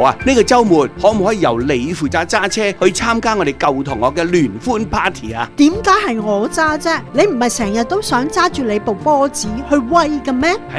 婆啊，呢個週末可唔可以由你負責揸車去參加我哋舊同學嘅聯歡 party 啊？ 點解係我揸啫？你唔係成日都想揸住你部波子去威嘅咩？